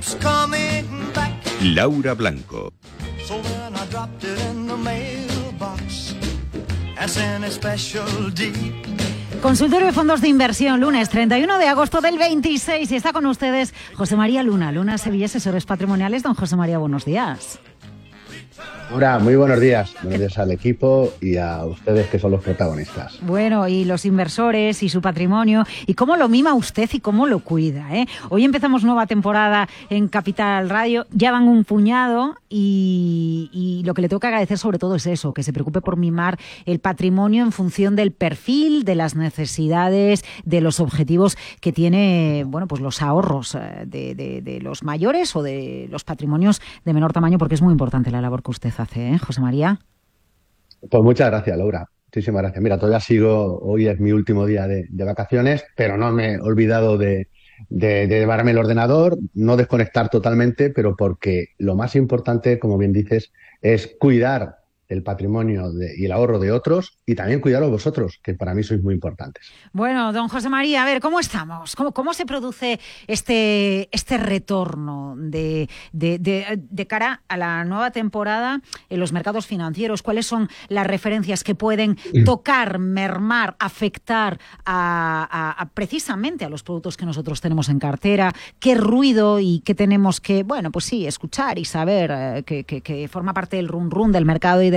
Laura Blanco. Consultorio de Fondos de Inversión, lunes 31 de agosto del 26. Y está con ustedes José María Luna, Luna Sevilla, asesores patrimoniales. Don José María, buenos días. Hola, muy buenos días. Buenos días al equipo y a ustedes que son los protagonistas. Bueno, y los inversores y su patrimonio, y cómo lo mima usted y cómo lo cuida, ¿eh? Hoy empezamos nueva temporada en Capital Radio, ya van un puñado y lo que le tengo que agradecer sobre todo es eso, que se preocupe por mimar el patrimonio en función del perfil, de las necesidades, de los objetivos que tiene, bueno, pues los ahorros de los mayores o de los patrimonios de menor tamaño, porque es muy importante la labor que usted hace, José María. Pues muchas gracias, Laura. Muchísimas gracias. Mira, todavía sigo, hoy es mi último día de vacaciones, pero no me he olvidado de llevarme el ordenador, no desconectar totalmente, pero porque lo más importante, como bien dices, es cuidar el patrimonio y el ahorro de otros y también cuidaros vosotros, que para mí sois muy importantes. Bueno, don José María, a ver, ¿cómo estamos? ¿Cómo se produce este retorno de cara a la nueva temporada en los mercados financieros? ¿Cuáles son las referencias que pueden tocar, mermar, afectar precisamente a los productos que nosotros tenemos en cartera? ¿Qué ruido y qué tenemos que, bueno, pues sí, escuchar y saber que forma parte del run run del mercado y